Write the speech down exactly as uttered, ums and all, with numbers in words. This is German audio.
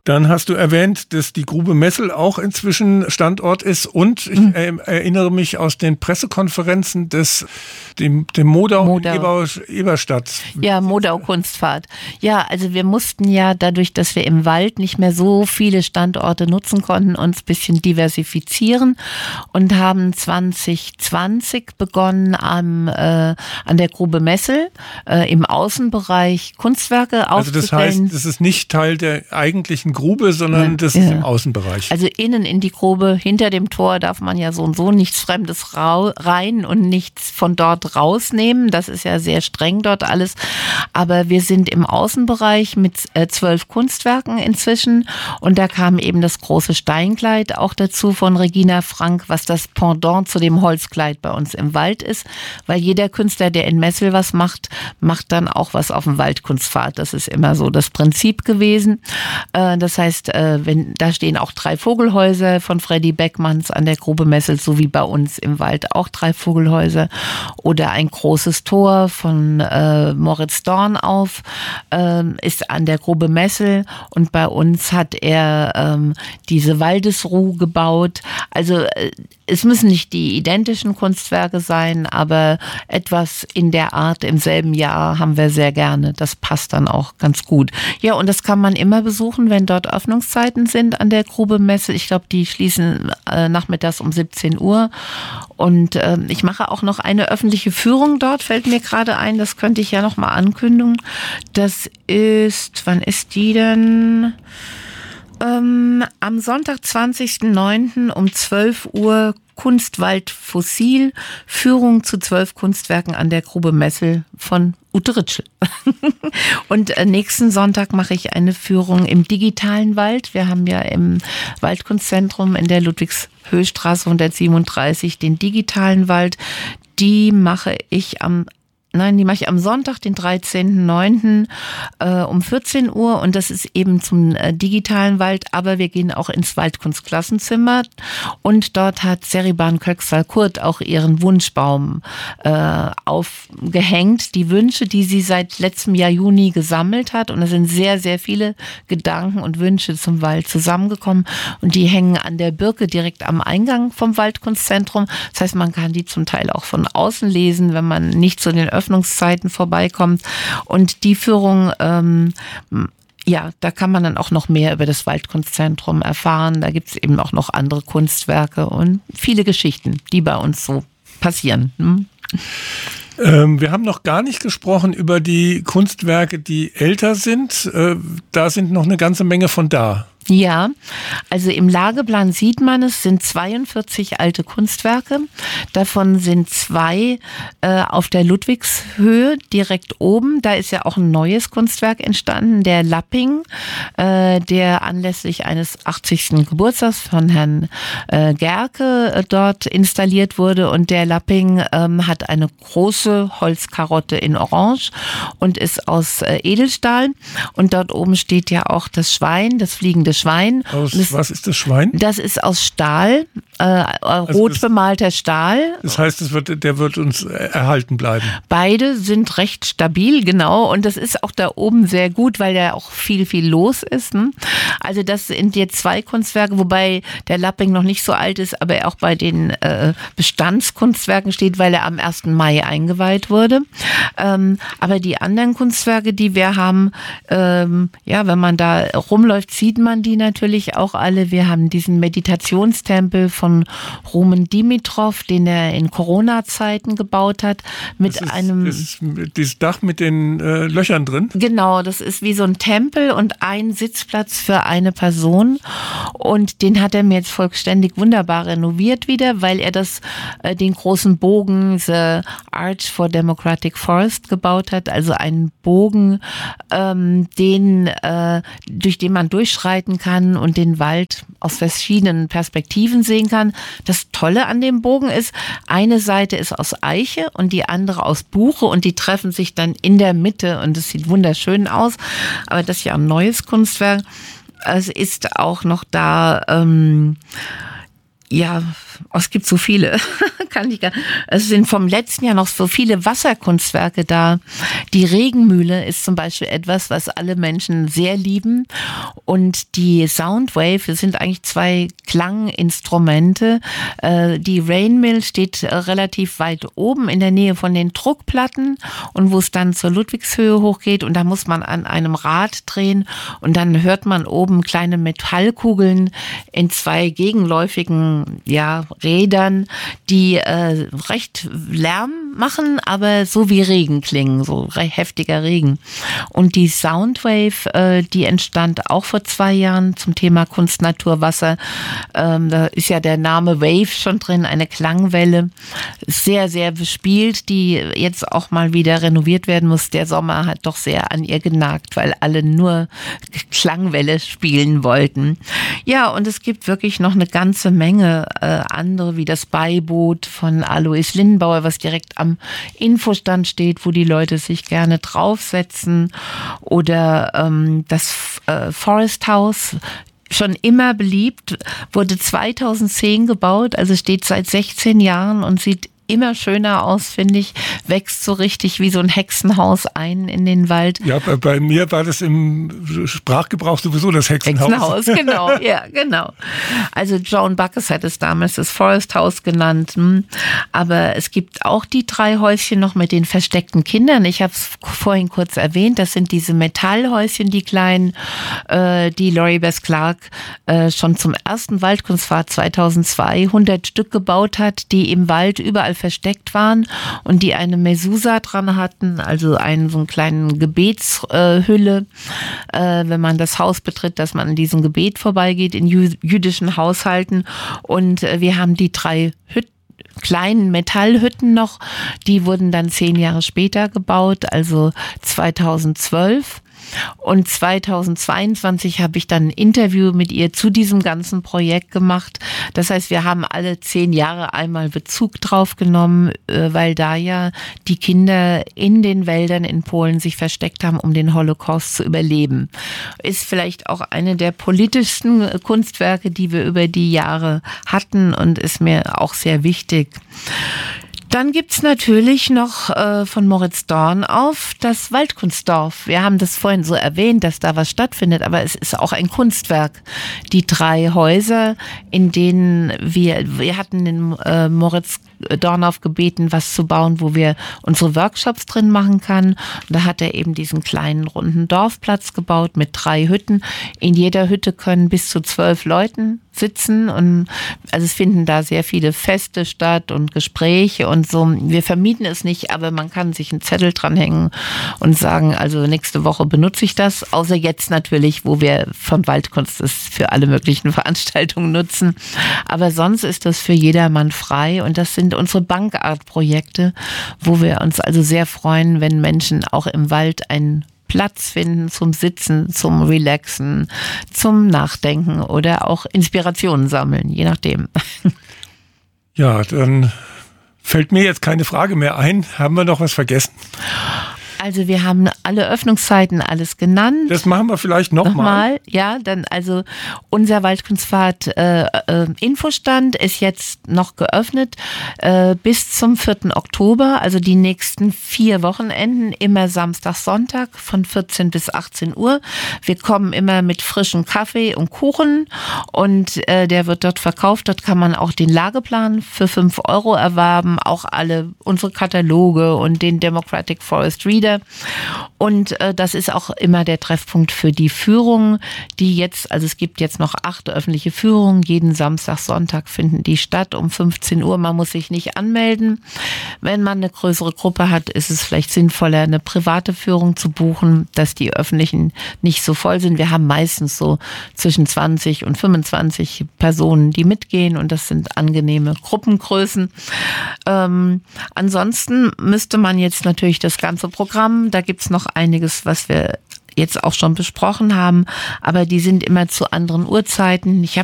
Dann hast du erwähnt, dass die Grube Messel auch inzwischen Standort ist und ich mhm. äh, erinnere mich aus den Pressekonferenzen des dem, dem Modau, Modau. in Eber, Eberstadt. Ja, Modau-Kunstfahrt. Ja, also wir mussten ja dadurch, dass wir im Wald nicht mehr so viele Standorte nutzen konnten, uns ein bisschen diversifizieren und haben zwanzig zwanzig begonnen am, äh, an der Grube Messel äh, im Außenbereich Kunstwerke aufzustellen. Also das heißt, das ist nicht Teil der eigentlichen Grube, sondern ja, das ist ja. im Außenbereich. Also innen in die Grube, hinter dem Tor darf man ja so und so nichts Fremdes rein und nichts von dort rausnehmen. Das ist ja sehr streng dort alles. Aber wir sind im Außenbereich mit äh, zwölf Kunstwerken inzwischen und da kam eben das große Steinkleid auch dazu von Regina Frank, was das Pendant zu dem Holzkleid bei uns im Wald ist, weil jeder Künstler, der in Messel was macht, macht dann auch was auf dem Waldkunstpfad. Das ist immer so das Prinzip gewesen. Äh, das heißt, äh, wenn da stehen auch drei Vogelhäuser von Freddy Beckmanns an der Grube Messel, so wie bei uns im Wald auch drei Vogelhäuser oder ein großes Tor von äh, Moritz Dornauf äh, ist an der Grube Messel und bei uns hat er ähm, diese Waldesruh gebaut. Also äh, es müssen nicht die identischen Kunstwerke sein, aber etwas in der Art im selben Jahr haben wir sehr gerne. Das passt dann auch ganz gut. Ja, und das kann man immer besuchen, wenn dort Öffnungszeiten sind an der Grube Messel. Ich glaube, die schließen äh, nachmittags um siebzehn Uhr. Und äh, ich mache auch noch eine öffentliche Führung dort, fällt mir gerade ein. Das könnte ich ja noch mal ankündigen. Das ist, wann ist die denn? Ähm, am Sonntag, zwanzigsten neunten um zwölf Uhr Kunstwald Fossil, Führung zu zwölf Kunstwerken an der Grube Messel von Ute Ritschl. Und äh, nächsten Sonntag mache ich eine Führung im digitalen Wald. Wir haben ja im Waldkunstzentrum in der Ludwigshöchstraße hundertsiebenunddreißig den digitalen Wald. Die mache ich am Nein, die mache ich am Sonntag, den dreizehnten neunten äh, um vierzehn Uhr und das ist eben zum äh, digitalen Wald, aber wir gehen auch ins Waldkunstklassenzimmer und dort hat Seriban Köksal-Kurt auch ihren Wunschbaum äh, aufgehängt, die Wünsche, die sie seit letztem Jahr Juni gesammelt hat und es sind sehr, sehr viele Gedanken und Wünsche zum Wald zusammengekommen und die hängen an der Birke direkt am Eingang vom Waldkunstzentrum. Das heißt, man kann die zum Teil auch von außen lesen, wenn man nicht zu den Öffnungszeiten vorbeikommt. Und die Führung, ähm, ja, da kann man dann auch noch mehr über das Waldkunstzentrum erfahren. Da gibt es eben auch noch andere Kunstwerke und viele Geschichten, die bei uns so passieren. Hm? Ähm, wir haben noch gar nicht gesprochen über die Kunstwerke, die älter sind. Äh, da sind noch eine ganze Menge von da. Ja, also im Lageplan sieht man, es sind zweiundvierzig alte Kunstwerke. Davon sind zwei äh, auf der Ludwigshöhe direkt oben. Da ist ja auch ein neues Kunstwerk entstanden, der Lapping, äh, der anlässlich eines achtzigsten Geburtstags von Herrn äh, Gerke äh, dort installiert wurde. Und der Lapping ähm, hat eine große Holzkarotte in Orange und ist aus äh, Edelstahl. Und dort oben steht ja auch das Schwein, das fliegende Schwein. Aus, das, was ist das Schwein? Das ist aus Stahl, äh, also rot bemalter Stahl. Das heißt, es wird, der wird uns erhalten bleiben. Beide sind recht stabil, genau. Und das ist auch da oben sehr gut, weil da auch viel, viel los ist. Ne? Also das sind jetzt zwei Kunstwerke, wobei der Lapping noch nicht so alt ist, aber er auch bei den äh, Bestandskunstwerken steht, weil er am ersten Mai eingeweiht wurde. Ähm, aber die anderen Kunstwerke, die wir haben, ähm, ja, wenn man da rumläuft, sieht man die natürlich auch alle. Wir haben diesen Meditationstempel von Roman Dimitrov, den er in Corona-Zeiten gebaut hat, mit das ist, einem... Das ist dieses Dach mit den äh, Löchern drin? Genau, das ist wie so ein Tempel und ein Sitzplatz für eine Person. Und den hat er mir jetzt vollständig wunderbar renoviert wieder, weil er das, äh, den großen Bogen, The Arch for Democratic Forest, gebaut hat. Also einen Bogen, ähm, den, äh, durch den man durchschreitet kann und den Wald aus verschiedenen Perspektiven sehen kann. Das Tolle an dem Bogen ist, eine Seite ist aus Eiche und die andere aus Buche und die treffen sich dann in der Mitte und es sieht wunderschön aus. Aber das ist ja ein neues Kunstwerk. Es ist auch noch da ähm, Ja, es gibt so viele. Kann ich gar. Es sind vom letzten Jahr noch so viele Wasserkunstwerke da. Die Regenmühle ist zum Beispiel etwas, was alle Menschen sehr lieben. Und die Soundwave, das sind eigentlich zwei Klanginstrumente. Die Rainmill steht relativ weit oben in der Nähe von den Druckplatten und wo es dann zur Ludwigshöhe hochgeht. Und da muss man an einem Rad drehen und dann hört man oben kleine Metallkugeln in zwei gegenläufigen ja, Rädern, die äh, recht Lärm machen, aber so wie Regen klingen, so heftiger Regen. Und die Soundwave, äh, die entstand auch vor zwei Jahren zum Thema Kunst, Natur, Wasser. Ähm, da ist ja der Name Wave schon drin, eine Klangwelle. Sehr, sehr bespielt, die jetzt auch mal wieder renoviert werden muss. Der Sommer hat doch sehr an ihr genagt, weil alle nur Klangwelle spielen wollten. Ja, und es gibt wirklich noch eine ganze Menge äh, andere, wie das Beiboot von Alois Lindenbauer, was direkt am Infostand steht, wo die Leute sich gerne draufsetzen. Oder ähm, das äh, Forest House, schon immer beliebt, wurde zweitausendzehn gebaut, also steht seit sechzehn Jahren und sieht immer schöner aus, finde ich, wächst so richtig wie so ein Hexenhaus ein in den Wald. Ja, bei, bei mir war das im Sprachgebrauch sowieso das Hexenhaus. Hexenhaus, genau, ja, genau. Also Joan Backes hat es damals das Forest House genannt. Aber es gibt auch die drei Häuschen noch mit den versteckten Kindern. Ich habe es vorhin kurz erwähnt, das sind diese Metallhäuschen, die kleinen, äh, die Laurie Bess Clark äh, schon zum ersten Waldkunstfahrt zweitausendzwei hundert Stück gebaut hat, die im Wald überall versteckt waren und die eine Mezuzah dran hatten, also einen so einen kleinen Gebetshülle, äh, wenn man das Haus betritt, dass man an diesem Gebet vorbeigeht in jü- jüdischen Haushalten. Und äh, wir haben die drei Hütten, kleinen Metallhütten noch, die wurden dann zehn Jahre später gebaut, also zweitausendzwölf. Und zweitausendzweiundzwanzig habe ich dann ein Interview mit ihr zu diesem ganzen Projekt gemacht. Das heißt, wir haben alle zehn Jahre einmal Bezug drauf genommen, weil da ja die Kinder in den Wäldern in Polen sich versteckt haben, um den Holocaust zu überleben. Ist vielleicht auch eine der politischsten Kunstwerke, die wir über die Jahre hatten und ist mir auch sehr wichtig. Dann gibt's natürlich noch äh, von Moritz Dornauf das Waldkunstdorf. Wir haben das vorhin so erwähnt, dass da was stattfindet, aber es ist auch ein Kunstwerk. Die drei Häuser, in denen wir, wir hatten den äh, Moritz Dornauf gebeten, was zu bauen, wo wir unsere Workshops drin machen kann. Und da hat er eben diesen kleinen runden Dorfplatz gebaut mit drei Hütten. In jeder Hütte können bis zu zwölf Leuten sitzen und also es finden da sehr viele Feste statt und Gespräche und so. Wir vermieten es nicht, aber man kann sich einen Zettel dranhängen und sagen, also nächste Woche benutze ich das, außer jetzt natürlich, wo wir von Waldkunst es für alle möglichen Veranstaltungen nutzen. Aber sonst ist das für jedermann frei und das sind unsere Bankart-Projekte, wo wir uns also sehr freuen, wenn Menschen auch im Wald einen Platz finden zum Sitzen, zum Relaxen, zum Nachdenken oder auch Inspirationen sammeln, je nachdem. Ja, dann fällt mir jetzt keine Frage mehr ein. Haben wir noch was vergessen? Also wir haben alle Öffnungszeiten alles genannt. Das machen wir vielleicht nochmal. Nochmal, ja, dann also unser Waldkunstfahrt äh, äh, Infostand ist jetzt noch geöffnet äh, bis zum vierten Oktober, also die nächsten vier Wochenenden, immer Samstag, Sonntag von vierzehn bis achtzehn Uhr. Wir kommen immer mit frischem Kaffee und Kuchen und äh, der wird dort verkauft. Dort kann man auch den Lageplan für fünf Euro erwerben, auch alle unsere Kataloge und den Democratic Forest Reader. Und äh, das ist auch immer der Treffpunkt für die Führungen, die jetzt, also es gibt jetzt noch acht öffentliche Führungen, jeden Samstag, Sonntag finden die statt um fünfzehn Uhr. Man muss sich nicht anmelden. Wenn man eine größere Gruppe hat, ist es vielleicht sinnvoller, eine private Führung zu buchen, dass die öffentlichen nicht so voll sind. Wir haben meistens so zwischen zwanzig und fünfundzwanzig Personen, die mitgehen und das sind angenehme Gruppengrößen. Ähm, ansonsten müsste man jetzt natürlich das ganze Programm, da gibt's noch einiges, was wir jetzt auch schon besprochen haben, aber die sind immer zu anderen Uhrzeiten. Ich habe